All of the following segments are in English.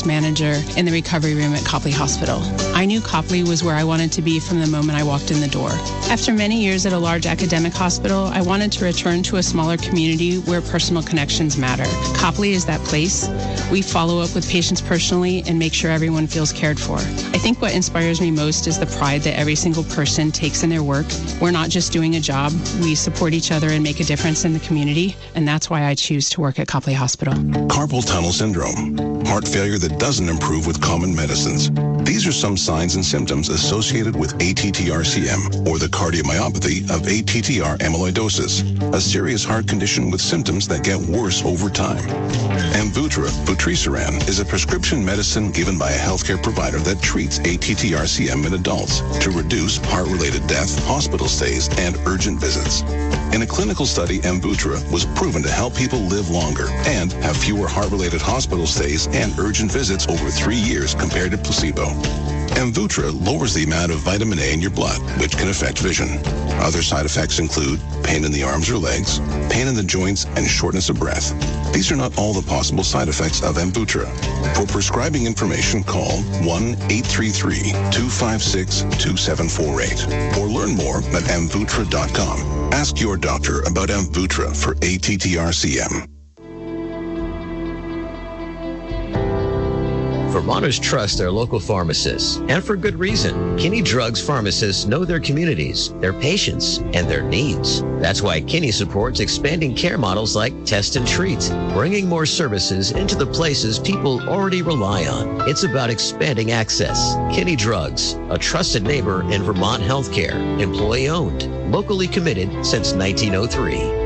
nurse manager in the recovery room at Copley Hospital. I knew Copley was where I wanted to be from the moment I walked in the door. After many years at a large academic hospital, I wanted to return to a smaller community where personal connections matter. Copley is that place. We follow up with patients personally and make sure everyone feels cared for. I think what inspires me most is the pride that every single person takes in their work. We're not just doing a job. We support each other and make a difference in the community, and that's why I choose to work at Copley Hospital. Carpal tunnel syndrome, heart failure that doesn't improve with common medicines. These are some signs and symptoms associated with ATTR-CM, or the cardiomyopathy of ATTR amyloidosis, a serious heart condition with symptoms that get worse over time. Amvuttra, vutrisiran, is a prescription medicine given by a healthcare provider that treats ATTR-CM in adults to reduce heart-related death, hospital stays, and urgent visits. In a clinical study, Amvuttra was proven to help people live longer and have fewer heart-related hospital stays and urgent visits over 3 years compared to placebo. Amvuttra lowers the amount of vitamin A in your blood, which can affect vision. Other side effects include pain in the arms or legs, pain in the joints, and shortness of breath. These are not all the possible side effects of Amvuttra. For prescribing information, call 1-833-256-2748 or learn more at amvuttra.com. Ask your doctor about Amvuttra for ATTR-CM. Vermonters trust their local pharmacists, and for good reason. Kinney Drugs pharmacists know their communities, their patients, and their needs. That's why Kinney supports expanding care models like Test and Treat, bringing more services into the places people already rely on. It's about expanding access. Kinney Drugs, a trusted neighbor in Vermont healthcare, employee-owned, locally committed since 1903.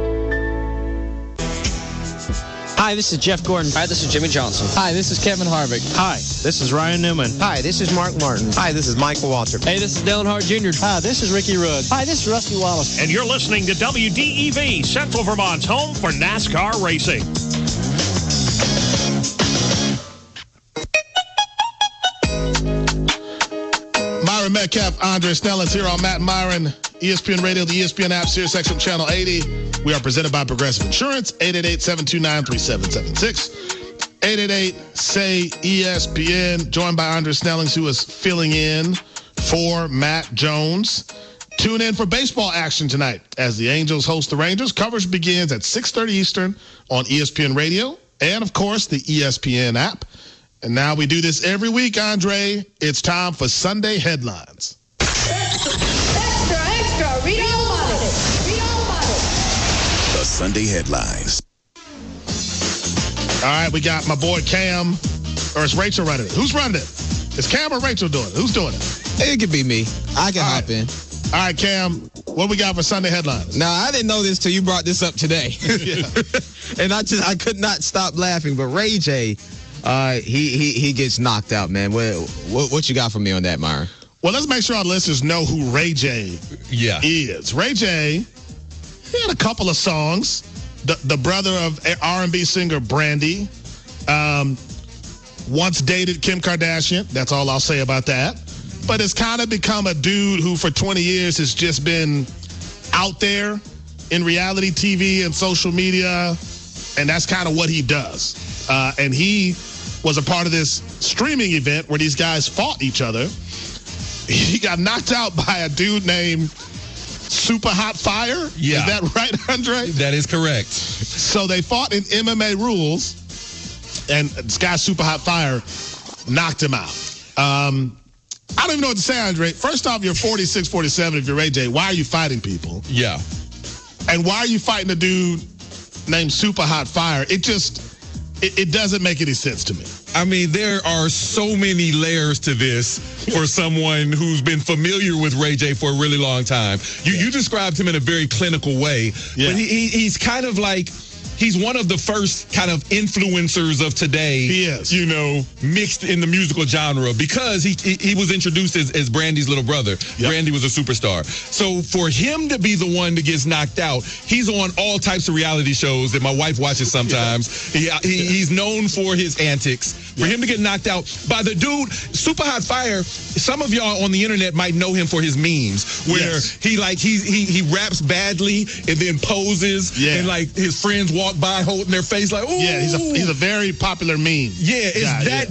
Hi, this is Jeff Gordon. Hi, this is Jimmy Johnson. Hi, this is Kevin Harvick. Hi, this is Ryan Newman. Hi, this is Mark Martin. Hi, this is Michael Waltrip. Hey, this is Dale Hart Jr. Hi, this is Ricky Rudd. Hi, this is Rusty Wallace. And you're listening to WDEV, Central Vermont's home for NASCAR racing. Myron Metcalf, Andre Snellens here on Matt Myron, ESPN Radio, the ESPN app, Sirius XM Channel 80. We are presented by Progressive Insurance, 888-729-3776. 888-SAY-ESPN, joined by Andre Snellens, who is filling in for Matt Jones. Tune in for baseball action tonight as the Angels host the Rangers. Coverage begins at 6:30 Eastern on ESPN Radio and, of course, the ESPN app. And now we do this every week, Andre. It's time for Sunday Headlines. Extra, extra, read all about it. Read all about it. The Sunday Headlines. All right, we got my boy Cam, or is Rachel running it? Who's running it? Is Cam or Rachel doing it? Who's doing it? It could be me. I can hop in. All right, Cam, what we got for Sunday Headlines? Now, I didn't know this till you brought this up today. And I could not stop laughing. But Ray J, he gets knocked out, man. What you got for me on that, Myron? Well, let's make sure our listeners know who Ray J is. Ray J, he had a couple of songs. The brother of R&B singer Brandy, once dated Kim Kardashian. That's all I'll say about that. But it's kind of become a dude who for 20 years has just been out there in reality TV and social media, and that's kind of what he does. And he was a part of this streaming event where these guys fought each other. He got knocked out by a dude named Super Hot Fire? Yeah. Is that right, Andre? That is correct. So they fought in MMA rules, and this guy, Super Hot Fire, knocked him out. I don't even know what to say, Andre. First off, you're 46, 47 if you're Ray J. Why are you fighting people? Yeah. And why are you fighting a dude named Super Hot Fire? It doesn't make any sense to me. I mean, there are so many layers to this for someone who's been familiar with Ray J for a really long time. You described him in a very clinical way, but he's kind of like, he's one of the first kind of influencers of today. He is. You know, mixed in the musical genre because he was introduced as Brandy's little brother. Yep. Brandy was a superstar. So for him to be the one that gets knocked out, he's on all types of reality shows that my wife watches sometimes. He's known for his antics. For him to get knocked out by the dude, Super Hot Fire, some of y'all on the internet might know him for his memes where he raps badly and then poses and like his friends walk by holding their face like, ooh. Yeah, he's a very popular meme. Yeah, it's that